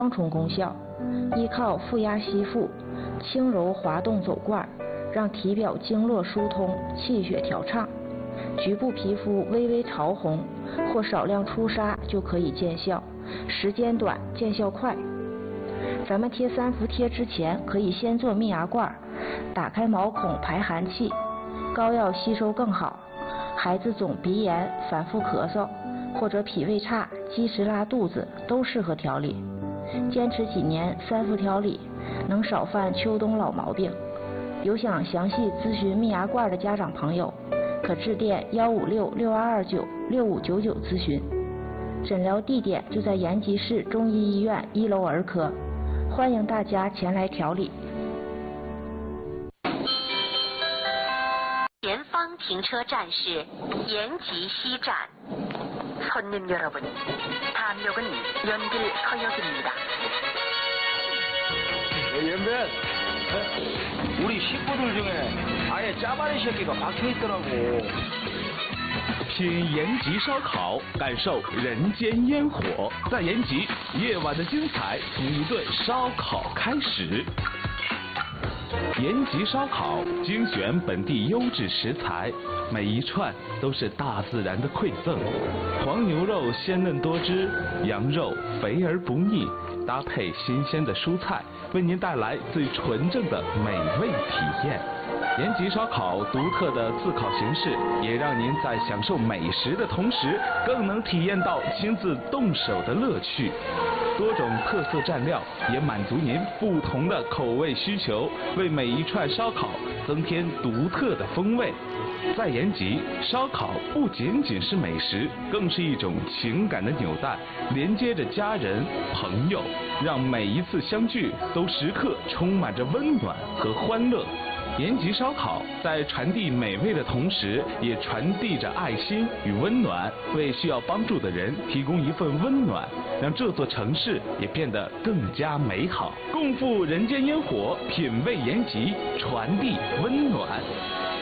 双重功效，依靠负压吸附、轻柔滑动走罐，让体表经络疏通、气血调畅，局部皮肤微微潮红或少量出痧就可以见效，时间短，见效快。咱们贴三伏贴之前，可以先做蜜芽罐，打开毛孔排寒气，膏药吸收更好。孩子总鼻炎、反复咳嗽，或者脾胃差、积食拉肚子，都适合调理。坚持几年，三伏调理，能少犯秋冬老毛病。有想详细咨询蜜芽罐的家长朋友，可致电156-6229-6599咨询。诊疗地点就在延吉市中医医院1楼儿科，欢迎大家前来调理。 前方停车站是延吉西站。손님여러분, 다음역은 연길서역입니다. 연변, 우리 식구들 중에 아예 짜바리 새끼가 박혀 있더라고. 品延吉烧烤，感受人间烟火。在延吉，夜晚的精彩从一顿烧烤开始。延吉烧烤精选本地优质食材，每一串都是大自然的馈赠。黄牛肉鲜嫩多汁，羊肉肥而不腻，搭配新鲜的蔬菜，为您带来最纯正的美味体验。延吉烧烤独特的自烤形式，也让您在享受美食的同时，更能体验到亲自动手的乐趣。多种特色蘸料也满足您不同的口味需求，为每一串烧烤增添独特的风味。在延吉，烧烤不仅仅是美食，更是一种情感的纽带，连接着家人、朋友，让每一次相聚都时刻充满着温暖和欢乐。延吉烧烤在传递美味的同时，也传递着爱心与温暖，为需要帮助的人提供一份温暖，让这座城市也变得更加美好。共赴人间烟火，品味延吉，传递温暖。